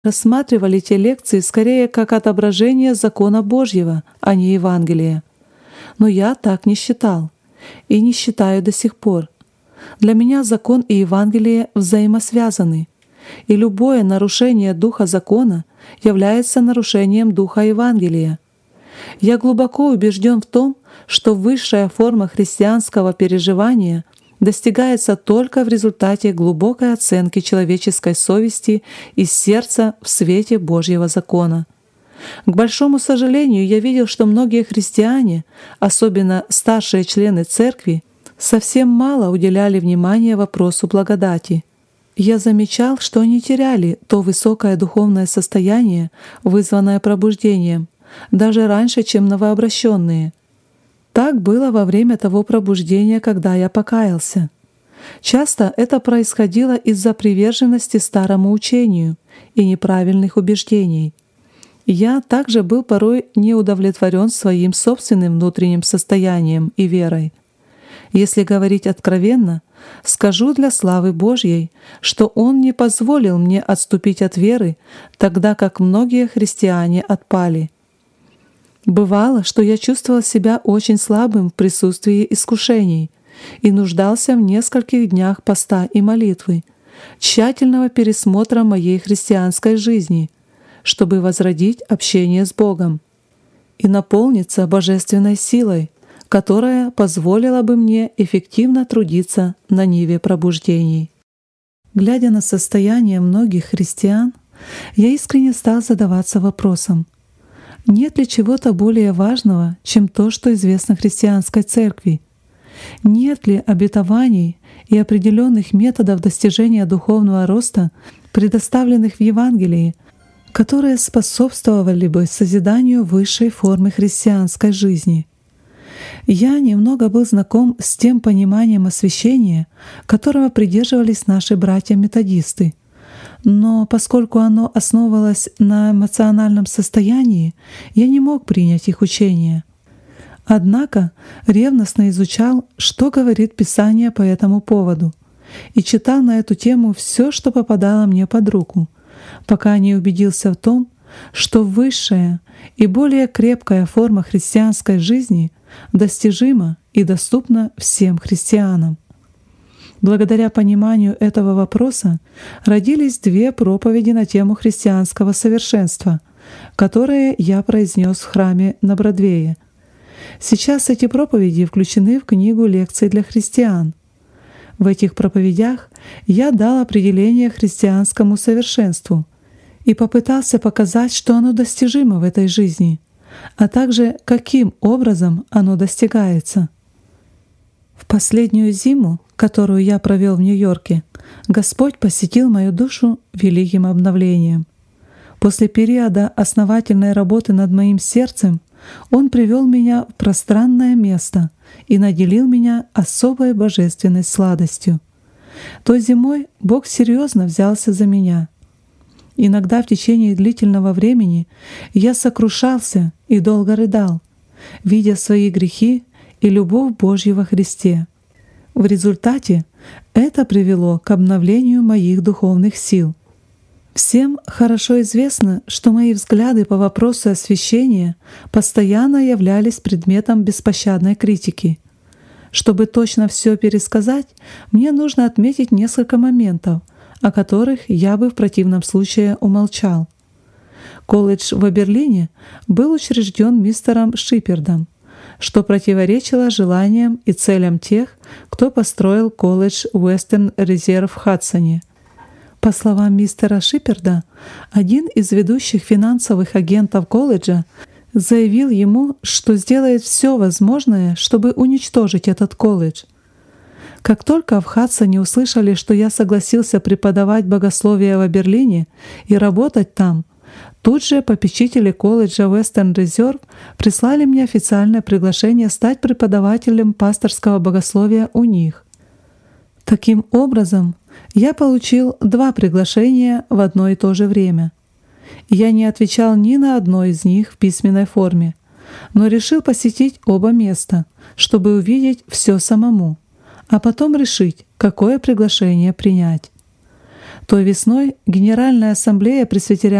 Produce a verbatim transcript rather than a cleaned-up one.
рассматривали те лекции скорее как отображение закона Божьего, а не Евангелия. Но я так не считал и не считаю до сих пор. Для меня закон и Евангелие взаимосвязаны, и любое нарушение духа закона является нарушением духа Евангелия. Я глубоко убежден в том, что высшая форма христианского переживания достигается только в результате глубокой оценки человеческой совести и сердца в свете Божьего закона. К большому сожалению, я видел, что многие христиане, особенно старшие члены церкви, совсем мало уделяли внимания вопросу благодати. Я замечал, что они теряли то высокое духовное состояние, вызванное пробуждением, даже раньше, чем новообращенные. Так было во время того пробуждения, когда я покаялся. Часто это происходило из-за приверженности старому учению и неправильных убеждений. Я также был порой не удовлетворен своим собственным внутренним состоянием и верой. Если говорить откровенно, скажу для славы Божьей, что Он не позволил мне отступить от веры, тогда как многие христиане отпали. Бывало, что я чувствовал себя очень слабым в присутствии искушений и нуждался в нескольких днях поста и молитвы, тщательного пересмотра моей христианской жизни, чтобы возродить общение с Богом и наполниться божественной силой, которая позволила бы мне эффективно трудиться на ниве пробуждений. Глядя на состояние многих христиан, я искренне стал задаваться вопросом: нет ли чего-то более важного, чем то, что известно христианской церкви? Нет ли обетований и определенных методов достижения духовного роста, предоставленных в Евангелии, которые способствовали бы созиданию высшей формы христианской жизни? Я немного был знаком с тем пониманием освящения, которого придерживались наши братья-методисты. Но поскольку оно основывалось на эмоциональном состоянии, я не мог принять их учение. Однако ревностно изучал, что говорит Писание по этому поводу, и читал на эту тему все, что попадало мне под руку, пока не убедился в том, что высшая и более крепкая форма христианской жизни достижима и доступна всем христианам. Благодаря пониманию этого вопроса родились две проповеди на тему христианского совершенства, которые я произнес в храме на Бродвее. Сейчас эти проповеди включены в книгу лекций для христиан. В этих проповедях я дал определение христианскому совершенству и попытался показать, что оно достижимо в этой жизни, а также каким образом оно достигается. В последнюю зиму, которую я провел в Нью-Йорке, Господь посетил мою душу великим обновлением. После периода основательной работы над моим сердцем Он привел меня в пространное место и наделил меня особой божественной сладостью. Той зимой Бог серьезно взялся за меня. Иногда в течение длительного времени я сокрушался и долго рыдал, видя свои грехи и любовь Божью во Христе. В результате это привело к обновлению моих духовных сил. Всем хорошо известно, что мои взгляды по вопросу освящения постоянно являлись предметом беспощадной критики. Чтобы точно все пересказать, мне нужно отметить несколько моментов, о которых я бы в противном случае умолчал. Колледж в Берлине был учрежден мистером Шипердом, что противоречило желаниям и целям тех, кто построил колледж Western Reserve в Хадсоне. По словам мистера Шиперда, один из ведущих финансовых агентов колледжа заявил ему, что сделает все возможное, чтобы уничтожить этот колледж. Как только в Хадсоне услышали, что я согласился преподавать богословие в Берлине и работать там, тут же попечители колледжа Western Reserve прислали мне официальное приглашение стать преподавателем пасторского богословия у них. Таким образом, я получил два приглашения в одно и то же время. Я не отвечал ни на одно из них в письменной форме, но решил посетить оба места, чтобы увидеть все самому, а потом решить, какое приглашение принять. Той весной Генеральная ассамблея Пресвитерианской